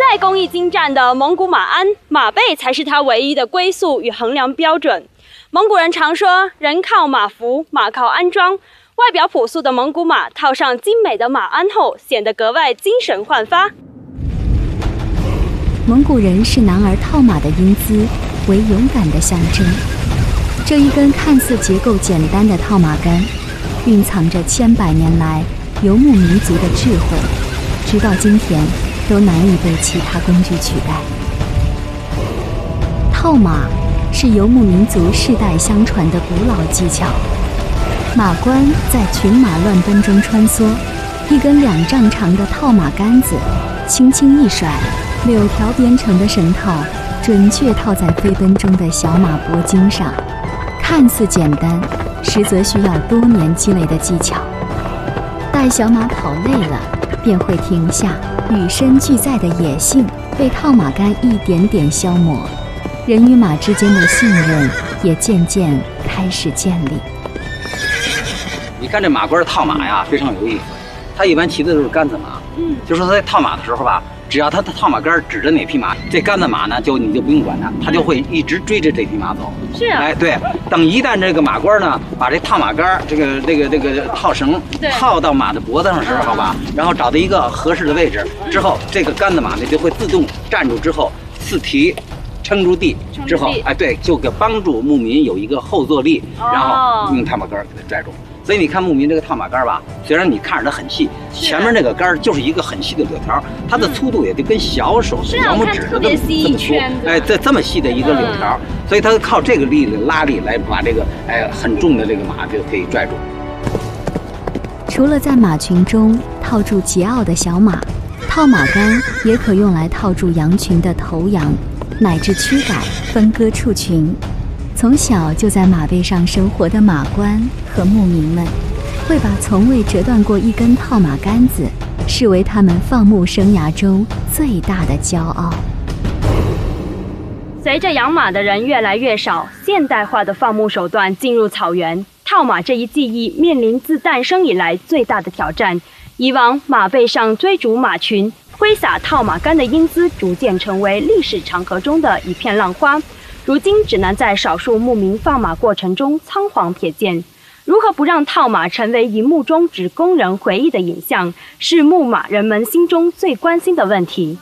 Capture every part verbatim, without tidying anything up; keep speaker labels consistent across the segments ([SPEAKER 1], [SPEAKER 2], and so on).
[SPEAKER 1] 代工艺精湛的蒙古马鞍，马背才是它唯一的归宿与衡量标准。蒙古人常说，人靠马服，马靠鞍装。外表朴素的蒙古马套上精美的马鞍后，显得格外精神焕发。
[SPEAKER 2] 蒙古人视男儿套马的英姿为勇敢的象征。这一根看似结构简单的套马杆，蕴藏着千百年来游牧民族的智慧，直到今天都难以被其他工具取代。套马是游牧民族世代相传的古老技巧。马倌在群马乱奔中穿梭，一根两丈长的套马杆子轻轻一甩，柳条编成的绳套准确套在飞奔中的小马脖颈上。看似简单，实则需要多年积累的技巧。待小马跑累了，便会停下，与生俱在的野性被套马杆一点点消磨，人与马之间的信任也渐渐开始建立。
[SPEAKER 3] 你看这马倌套马呀，非常有意思。他一般骑的都是杆子马，嗯，就说他在套马的时候吧，只要他的套马杆指着哪匹马，这杆子马呢，就你就不用管它，他就会一直追着这匹马走。
[SPEAKER 1] 是啊，
[SPEAKER 3] 哎，对，等一旦这个马倌呢，把这套马杆这个这个这个套绳套到马的脖子上时候吧，然后找到一个合适的位置之后，这个杆子马呢就会自动站住，之后四蹄撑住地之后，哎，对，就给帮助牧民有一个后坐力，然后用套马杆给它拽住。所以你看牧民这个套马杆吧，虽然你看着它很细，前面这个杆就是一个很细的柳条，它的粗度也就跟小手的小拇指这么这么粗，哎，这这么细的一个柳条，所以它靠这个力的拉力来把这个哎很重的这个马就可以拽住。
[SPEAKER 2] 除了在马群中套住桀骜的小马，套马杆也可用来套住羊群的头羊，乃至驱赶分割畜群。从小就在马背上生活的马倌和牧民们，会把从未折断过一根套马杆子视为他们放牧生涯中最大的骄傲。
[SPEAKER 1] 随着养马的人越来越少，现代化的放牧手段进入草原，套马这一技艺面临自诞生以来最大的挑战。以往马背上追逐马群，挥洒套马杆的英姿逐渐成为历史长河中的一片浪花。如今只能在少数牧民放马过程中仓皇瞥见。如何不让套马成为荧幕中只供人回忆的影像，是牧马人们心中最关心的问题。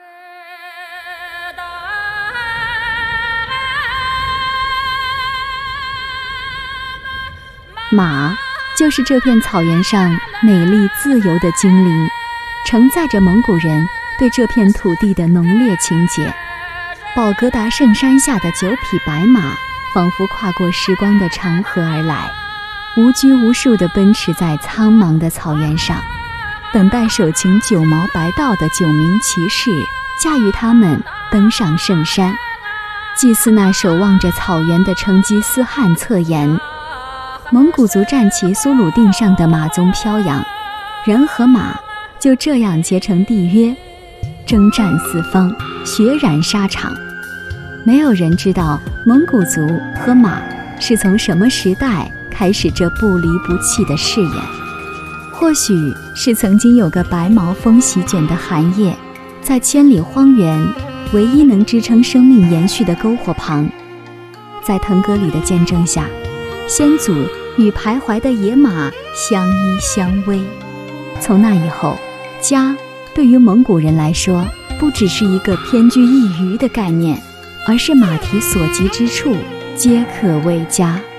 [SPEAKER 2] 马就是这片草原上美丽自由的精灵，承载着蒙古人对这片土地的浓烈情结。宝格达圣山下的九匹白马，仿佛跨过时光的长河而来，无拘无束地奔驰在苍茫的草原上，等待手擎九毛白道的九名骑士驾驭他们登上圣山，祭祀那守望着草原的成吉思汗侧颜。蒙古族战旗苏鲁定上的马鬃飘扬，人和马就这样结成缔约，征战四方，血染沙场。没有人知道蒙古族和马是从什么时代开始这不离不弃的誓言。或许是曾经有个白毛风席卷的寒夜，在千里荒原唯一能支撑生命延续的篝火旁，在腾格里的见证下，先祖与徘徊的野马相依相偎。从那以后，家对于蒙古人来说，不只是一个偏居一隅的概念，而是马蹄所及之处皆可为家。